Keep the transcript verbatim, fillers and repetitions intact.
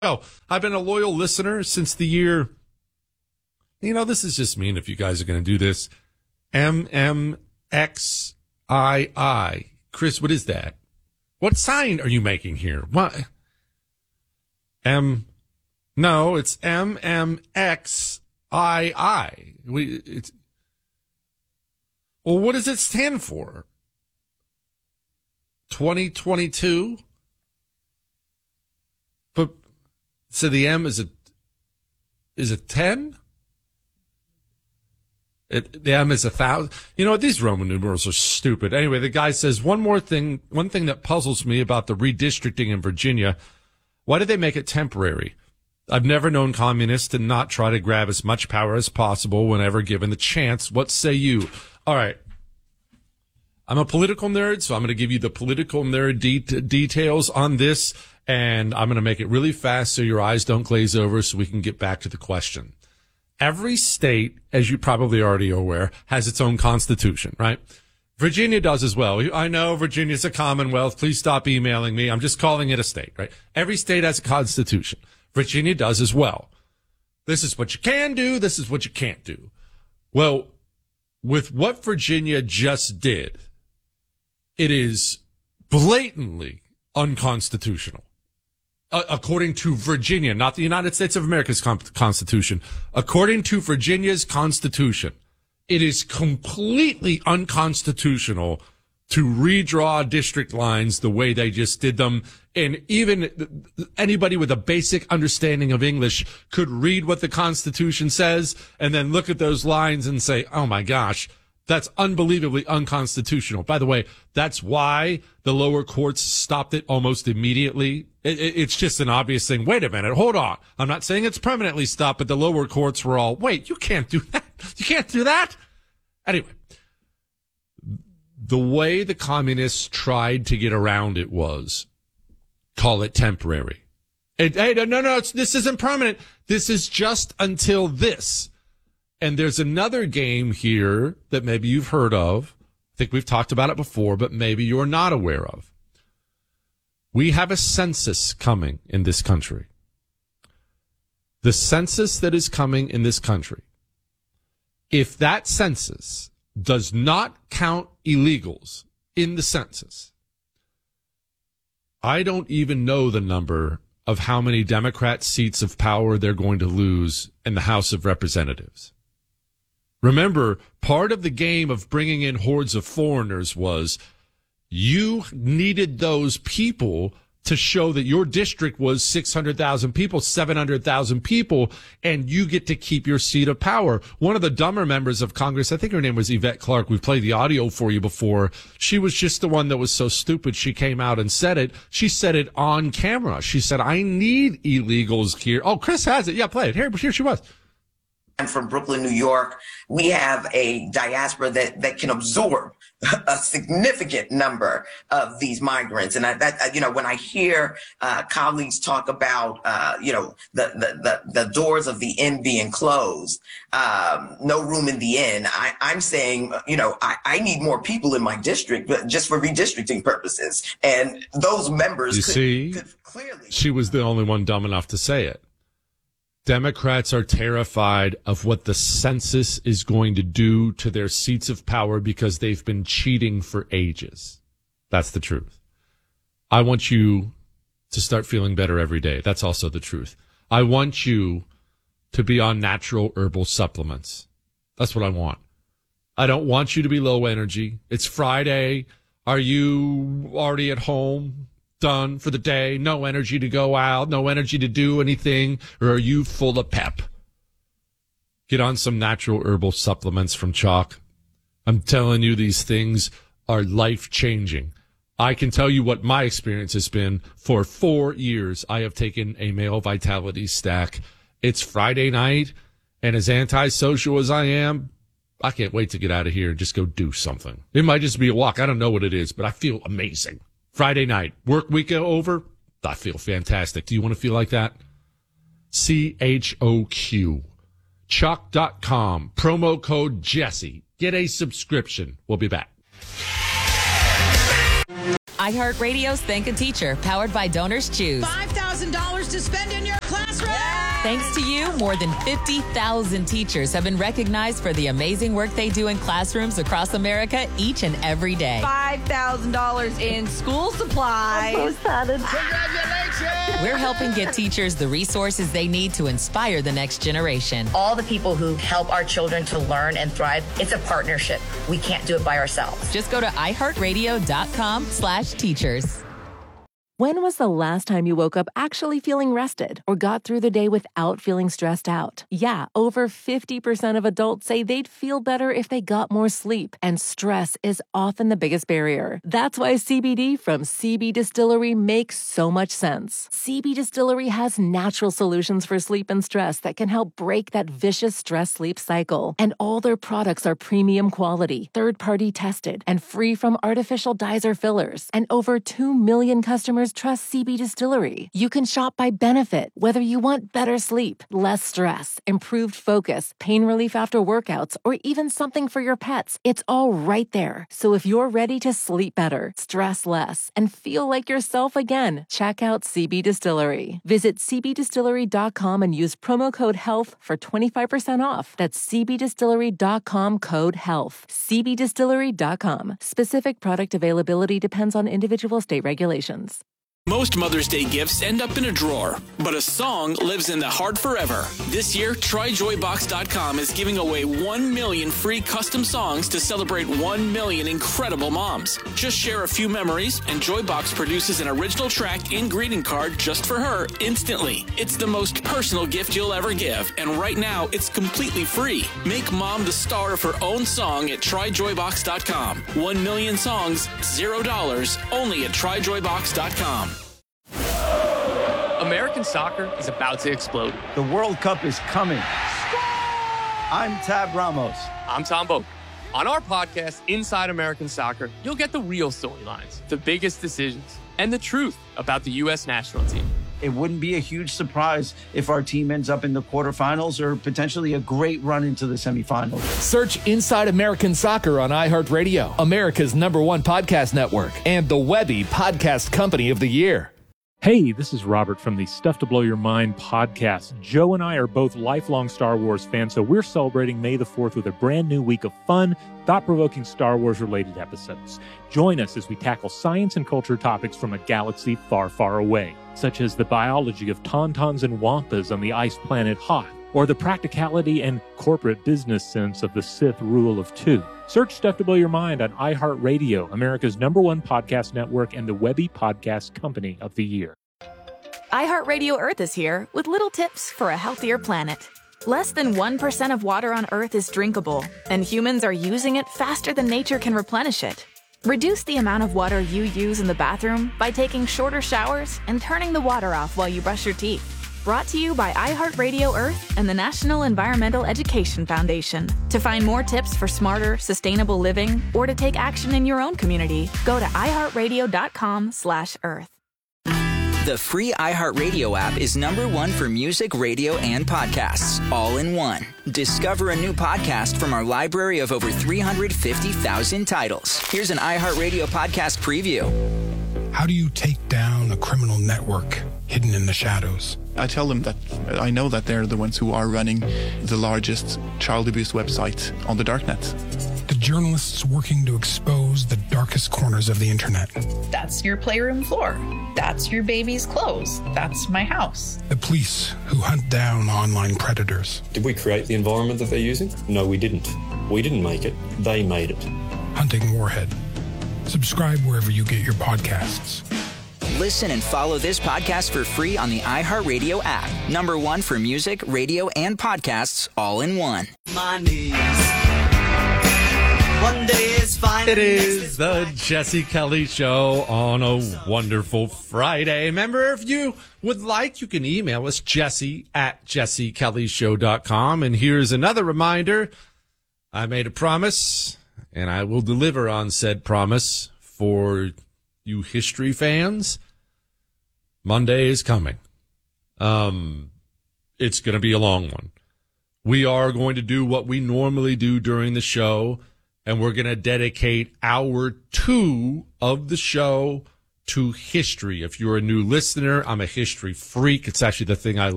Oh, I've been a loyal listener since the year, you know, this is just mean if you guys are going to do this, M M X I I. Chris, what is that? What sign are you making here? What? M, no, it's M M X I I. We, it's, well, what does it stand for? twenty twenty-two? But, so the M is a, is a ten? It, the M is a thousand. You know what? These Roman numerals are stupid. Anyway, the guy says one more thing, one thing that puzzles me about the redistricting in Virginia. Why did they make it temporary? I've never known communists to not try to grab as much power as possible whenever given the chance. What say you? All right. I'm a political nerd, so I'm going to give you the political nerd de- details on this, and I'm going to make it really fast so your eyes don't glaze over so we can get back to the question. Every state, as you probably already are aware, has its own constitution, right? Virginia does as well. I know Virginia's a commonwealth. Please stop emailing me. I'm just calling it a state, right? Every state has a constitution. Virginia does as well. This is what you can do. This is what you can't do. Well, with what Virginia just did, it is blatantly unconstitutional. Uh, according to Virginia, not the United States of America's com- constitution. According to Virginia's constitution, it is completely unconstitutional to redraw district lines the way they just did them. And even anybody with a basic understanding of English could read what the Constitution says and then look at those lines and say, oh my gosh, that's unbelievably unconstitutional. By the way, that's why the lower courts stopped it almost immediately. It, it, it's just an obvious thing. Wait a minute. Hold on. I'm not saying it's permanently stopped, but the lower courts were all, wait, you can't do that. You can't do that. Anyway, the way the communists tried to get around it was call it temporary. It, hey, no, no, no, it's, this isn't permanent. This is just until this. And there's another game here that maybe you've heard of. I think we've talked about it before, but maybe you're not aware of. We have a census coming in this country. The census that is coming in this country, if that census does not count illegals in the census, I don't even know the number of how many Democrat seats of power they're going to lose in the House of Representatives. Remember, part of the game of bringing in hordes of foreigners was you needed those people to show that your district was six hundred thousand people, seven hundred thousand people, and you get to keep your seat of power. One of the dumber members of Congress, I think her name was Yvette Clarke, we've played the audio for you before, she was just the one that was so stupid she came out and said it. She said it on camera. She said, I need illegals here. Oh, Chris has it. Yeah, play it. Here, here she was. I'm from Brooklyn, New York. We have a diaspora that, that can absorb a significant number of these migrants. And I, that, you know, when I hear uh, colleagues talk about, uh, you know, the, the, the, the doors of the inn being closed, um, no room in the inn, I, I'm saying, you know, I, I need more people in my district, but just for redistricting purposes. And those members you could, see, could clearly. She was the only one dumb enough to say it. Democrats are terrified of what the census is going to do to their seats of power because they've been cheating for ages. That's the truth. I want you to start feeling better every day. That's also the truth. I want you to be on natural herbal supplements. That's what I want. I don't want you to be low energy. It's Friday. Are you already at home? Done for the day, no energy to go out, no energy to do anything, or are you full of pep? Get on some natural herbal supplements from Chalk. I'm telling you, these things are life-changing. I can tell you what my experience has been. For four years, I have taken a male vitality stack. It's Friday night, and as antisocial as I am, I can't wait to get out of here and just go do something. It might just be a walk. I don't know what it is, but I feel amazing. Friday night, work week over, I feel fantastic. Do you want to feel like that? C H O Q. Chalk dot com. Promo code Jesse. Get a subscription. We'll be back. iHeartRadio's Thank a Teacher, powered by Donors Choose. five thousand dollars to spend in your classroom. Thanks to you, more than fifty thousand teachers have been recognized for the amazing work they do in classrooms across America each and every day. five thousand dollars in school supplies. I'm so excited. Congratulations! We're helping get teachers the resources they need to inspire the next generation. All the people who help our children to learn and thrive, it's a partnership. We can't do it by ourselves. Just go to iHeartRadio.com slash teachers. When was the last time you woke up actually feeling rested or got through the day without feeling stressed out? Yeah, over fifty percent of adults say they'd feel better if they got more sleep, and stress is often the biggest barrier. That's why C B D from C B Distillery makes so much sense. C B Distillery has natural solutions for sleep and stress that can help break that vicious stress-sleep cycle. And all their products are premium quality, third-party tested, and free from artificial dyes or fillers. And over two million customers trust C B Distillery. You can shop by benefit, whether you want better sleep, less stress, improved focus, pain relief after workouts, or even something for your pets. It's all right there. So if you're ready to sleep better, stress less, and feel like yourself again, check out C B Distillery. Visit c b distillery dot com and use promo code HEALTH for twenty-five percent off. That's c b distillery dot com code HEALTH. c b distillery dot com. Specific product availability depends on individual state regulations. Most Mother's Day gifts end up in a drawer, but a song lives in the heart forever. This year, try joy box dot com is giving away one million free custom songs to celebrate one million incredible moms. Just share a few memories, and Joybox produces an original track and greeting card just for her instantly. It's the most personal gift you'll ever give, and right now, it's completely free. Make mom the star of her own song at try joy box dot com. One million songs, zero dollars, only at try joy box dot com. American soccer is about to explode. The World Cup is coming. I'm Tab Ramos. I'm Tom Boak. On our podcast, Inside American Soccer, you'll get the real storylines, the biggest decisions, and the truth about the U S national team. It wouldn't be a huge surprise if our team ends up in the quarterfinals or potentially a great run into the semifinals. Search Inside American Soccer on iHeartRadio, America's number one podcast network, and the Webby Podcast Company of the Year. Hey, this is Robert from the Stuff to Blow Your Mind podcast. Joe and I are both lifelong Star Wars fans, so we're celebrating May the fourth with a brand new week of fun, thought-provoking Star Wars-related episodes. Join us as we tackle science and culture topics from a galaxy far, far away, such as the biology of tauntauns and wampas on the ice planet Hoth, or the practicality and corporate business sense of the Sith rule of two. Search Stuff to Blow Your Mind on iHeartRadio, America's number one podcast network, and the Webby Podcast Company of the Year. iHeartRadio Earth is here with little tips for a healthier planet. Less than one percent of water on Earth is drinkable, and humans are using it faster than nature can replenish it. Reduce the amount of water you use in the bathroom by taking shorter showers and turning the water off while you brush your teeth. Brought to you by iHeartRadio Earth and the National Environmental Education Foundation. To find more tips for smarter, sustainable living, or to take action in your own community, go to iHeartRadio.com slash Earth. The free iHeartRadio app is number one for music, radio, and podcasts, all in one. Discover a new podcast from our library of over three hundred fifty thousand titles. Here's an iHeartRadio podcast preview. How do you take down a criminal network hidden in the shadows? I tell them that I know that they're the ones who are running the largest child abuse website on the darknet. The journalists working to expose the darkest corners of the internet. That's your playroom floor. That's your baby's clothes. That's my house. The police who hunt down online predators. Did we create the environment that they're using? No, we didn't. We didn't make it. They made it. Hunting Warhead. Subscribe wherever you get your podcasts. Listen and follow this podcast for free on the iHeartRadio app. Number one for music, radio, and podcasts, all in one. My knees. One day is fine. It is the Jesse Kelly Show on a wonderful Friday. Remember, if you would like, you can email us, Jesse at jesse kelly show dot com. And here's another reminder. I made a promise, and I will deliver on said promise for you history fans. Monday is coming. Um, it's going to be a long one. We are going to do what we normally do during the show, and we're going to dedicate hour two of the show to history. If you're a new listener, I'm a history freak. It's actually the thing I